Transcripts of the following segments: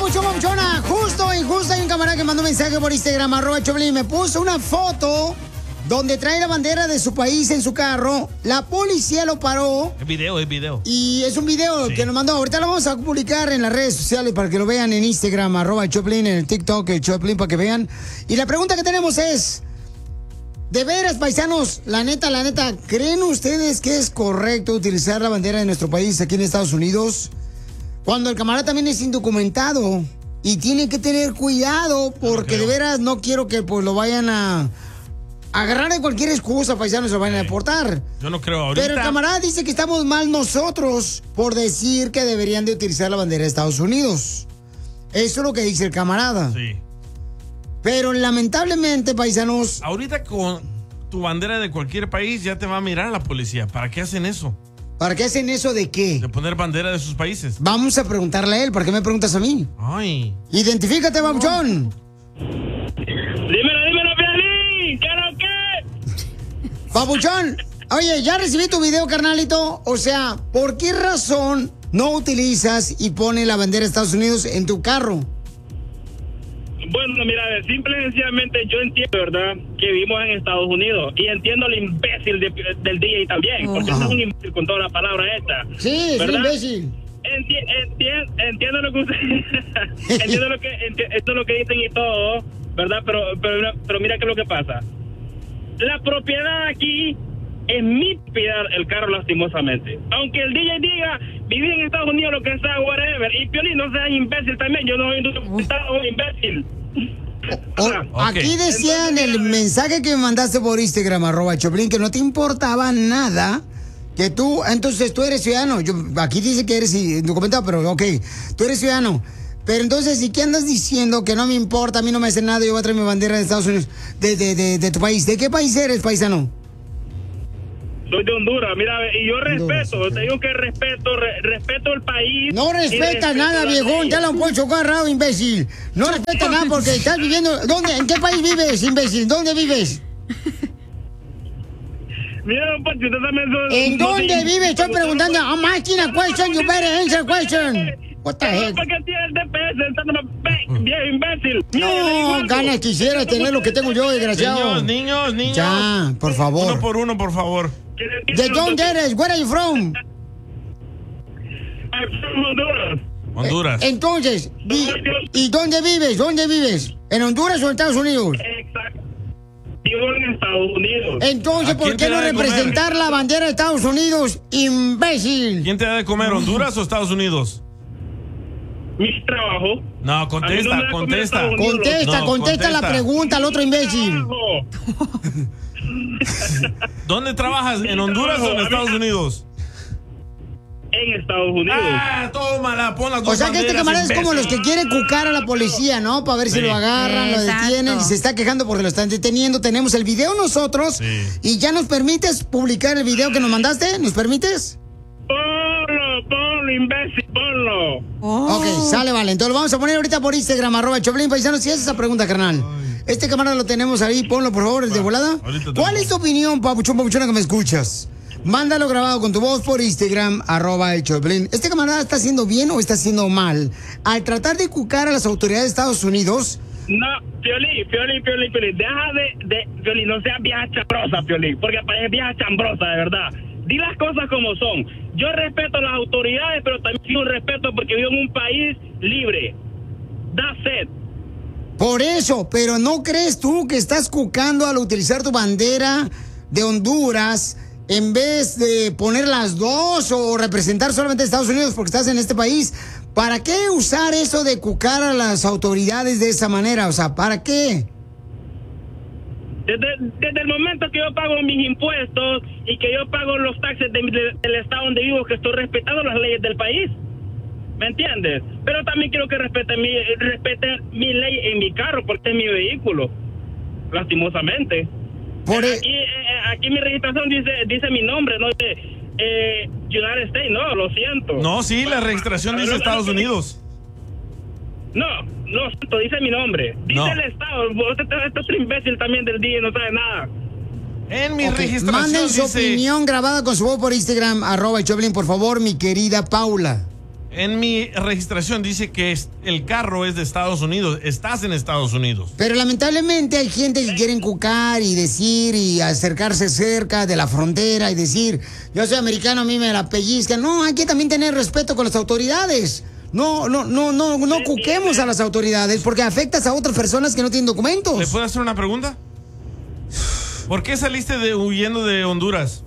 papuchona. Justo o injusto, hay un camarada que mandó un mensaje por Instagram, @Choplin, me puso una foto donde trae la bandera de su país en su carro. La policía lo paró. Es video. Y es un video que nos mandó. Ahorita lo vamos a publicar en las redes sociales para que lo vean en Instagram, @Choplin, en el TikTok, el Choplin, para que vean. Y la pregunta que tenemos es, de veras, paisanos, la neta, ¿creen ustedes que es correcto utilizar la bandera de nuestro país aquí en Estados Unidos? Cuando el camarada también es indocumentado y tiene que tener cuidado porque de veras no quiero que pues lo vayan a agarrar de cualquier excusa, paisanos, se lo vayan a deportar. Yo no creo ahorita. Pero el camarada dice que estamos mal nosotros por decir que deberían de utilizar la bandera de Estados Unidos. Eso es lo que dice el camarada. Sí. Pero lamentablemente, paisanos... Ahorita con tu bandera de cualquier país ya te va a mirar la policía. ¿Para qué hacen eso? ¿Para qué hacen eso de qué? De poner bandera de sus países. Vamos a preguntarle a él. ¿Para qué me preguntas a mí? Ay. Identifícate, babuchón. Dímelo, Piolín. ¿Qué lo que? Babuchón, oye, ya recibí tu video, carnalito. O sea, ¿por qué razón no utilizas y pones la bandera de Estados Unidos en tu carro? Bueno, mira, simple y sencillamente yo entiendo, ¿verdad?, que vivimos en Estados Unidos y entiendo el imbécil del DJ también, porque es un imbécil con toda la palabra esta. Sí, es un imbécil. Entiendo lo que usted... entiendo esto es lo que dicen y todo, ¿verdad? Pero mira qué es lo que pasa. La propiedad aquí es mi propiedad, el carro, lastimosamente. Aunque el DJ diga, viví en Estados Unidos, lo que sea, whatever. Y Piolín, no seas imbécil también. Yo no soy imbécil. Aquí decía en el mensaje que me mandaste por Instagram, @Choplin, que no te importaba nada. Que tú, entonces tú eres ciudadano. Aquí dice que eres indocumentado, pero ok, tú eres ciudadano. Pero entonces, ¿y qué andas diciendo? Que no me importa, a mí no me hace nada, yo voy a traer mi bandera de Estados Unidos, de tu país. ¿De qué país eres, paisano? Soy de Honduras, mira, y yo respeto, te digo que respeto el país. No respetas nada, viejón, ya lo han puesto agarrado, imbécil. No respetas nada porque estás viviendo... ¿En qué país vives, imbécil? ¿Dónde vives? Mira, don Poncho, usted también... ¿En dónde vives? Estoy preguntando. I'm asking a question, you better answer question. What the heck? ¿Por qué tienes DPS? Bien imbécil. No, ganas quisiera tener lo que tengo yo, desgraciado. Niños. Ya, por favor. Uno por uno, por favor. ¿De dónde eres? Where are you from? Honduras. Entonces, ¿y dónde vives? ¿Dónde vives? ¿En Honduras o en Estados Unidos? Exacto. Vivo en Estados Unidos. Entonces, ¿por qué no representar la bandera de Estados Unidos, imbécil? ¿Quién te da de comer, Honduras o Estados Unidos? Mi trabajo. No, contesta. Contesta la pregunta al otro imbécil. ¿Dónde trabajas? ¿En Honduras o en Estados Unidos? En Estados Unidos. Ah, tómala, pon las dos. O sea que este camarada es como los que quieren cucar a la policía, ¿no? Para ver si lo agarran, lo detienen y se está quejando porque lo están deteniendo. Tenemos el video nosotros y ya nos permites publicar el video que nos mandaste. ¿Nos permites? Ponlo, imbécil, ponlo. Ok, sale, vale. Entonces lo vamos a poner ahorita por Instagram, @Choplin, paisanos. Si haces esa pregunta, carnal. Este camarada lo tenemos ahí, ponlo por favor, el de volada. ¿Cuál es tu opinión, papuchona, que me escuchas? Mándalo grabado con tu voz por Instagram, @Choplin. ¿Este camarada está haciendo bien o está haciendo mal al tratar de cucar a las autoridades de Estados Unidos? No, Piolín. Deja de Piolín, no seas vieja chambrosa, Piolín, porque parece vieja chambrosa, de verdad. Di las cosas como son. Yo respeto a las autoridades, pero también tengo un respeto porque vivo en un país libre. That's it. Por eso, pero ¿no crees tú que estás cucando al utilizar tu bandera de Honduras en vez de poner las dos o representar solamente a Estados Unidos porque estás en este país? ¿Para qué usar eso de cucar a las autoridades de esa manera? O sea, ¿para qué? Desde el momento que yo pago mis impuestos y que yo pago los taxes del estado donde vivo, que estoy respetando las leyes del país. ¿Me entiendes? Pero también quiero que respeten mi ley en mi carro porque es mi vehículo. Lastimosamente. Aquí mi registración dice mi nombre, no dice United States, no, lo siento. No, sí, la registración dice Estados Unidos. No, dice mi nombre. Dice el estado. Este otro imbécil también del día no sabe nada. En mi registración manden su opinión grabada con su voz por Instagram, @Choplin, por favor, mi querida Paula. En mi registración dice que el carro es de Estados Unidos. Estás en Estados Unidos. Pero lamentablemente hay gente que quiere encucar y decir y acercarse cerca de la frontera y decir, yo soy americano, a mí me la pellizcan. No, hay que también tener respeto con las autoridades. No cuquemos a las autoridades porque afectas a otras personas que no tienen documentos. ¿Le puedo hacer una pregunta? ¿Por qué saliste huyendo de Honduras?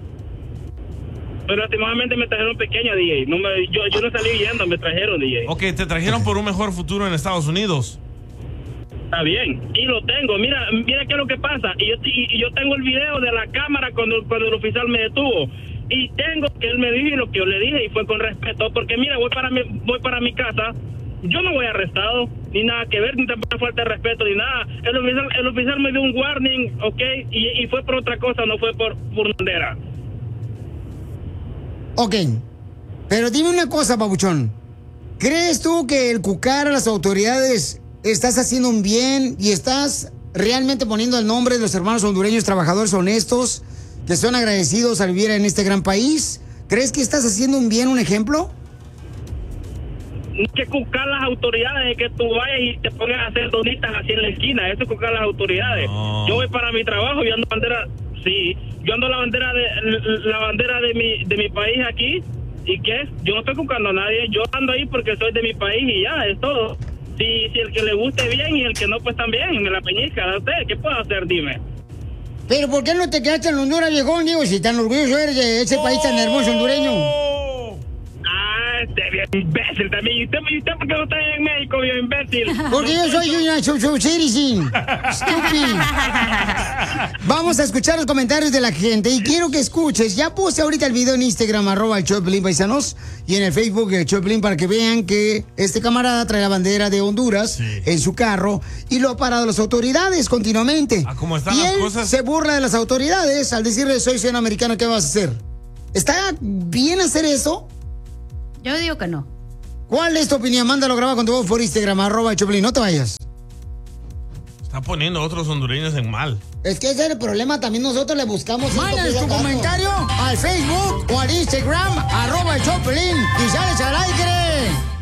Pero últimamente me trajeron pequeño, DJ. Yo no salí huyendo, me trajeron, DJ. Ok, te trajeron por un mejor futuro en Estados Unidos. Está bien, y lo tengo. Mira qué es lo que pasa. Y yo tengo el video de la cámara cuando el oficial me detuvo. Y tengo que él me dijo lo que yo le dije y fue con respeto. Porque mira, voy para mi casa. Yo no voy arrestado, ni nada que ver, ni tampoco falta de respeto, ni nada. El oficial me dio un warning, ok, y fue por otra cosa, no fue por bandera. Ok, pero dime una cosa, papuchón. ¿Crees tú que el cucar a las autoridades estás haciendo un bien y estás realmente poniendo el nombre de los hermanos hondureños trabajadores honestos que son agradecidos al vivir en este gran país? ¿Crees que estás haciendo un bien, un ejemplo? Que cucar las autoridades es que tú vayas y te pongas a hacer donitas así en la esquina. Eso es cucar las autoridades. Yo voy para mi trabajo y ando bandera... Sí, yo ando la bandera de mi país aquí. ¿Y qué? Yo no estoy cucando a nadie. Yo ando ahí porque soy de mi país y ya, es todo. Si el que le guste bien y el que no, pues también, me la peñica. ¿Qué puedo hacer? Dime. Pero ¿por qué no te quedaste en Honduras, viejón? Digo, si tan orgulloso eres de ese país tan hermoso hondureño. Bien imbécil también. ¿Y usted por qué no está en México, bien imbécil? Porque yo soy una citizen. Stupid. Vamos a escuchar los comentarios de la gente y quiero que escuches. Ya puse ahorita el video en Instagram, @el Choplin paisanos, y en el Facebook el Choplin para que vean que este camarada trae la bandera de Honduras en su carro y lo ha parado las autoridades continuamente. ¿Cómo están y las él cosas? se burla de las autoridades al decirle soy ciudadano americano, ¿qué vas a hacer? ¿Está bien hacer eso? Yo digo que no. ¿Cuál es tu opinión? Mándalo, graba con tu voz por Instagram, @el Choplin. No te vayas. Está poniendo a otros hondureños en mal. Es que ese es el problema. También nosotros le buscamos. Manda tu comentario al Facebook o al Instagram, @el Choplin. Y sales al aire.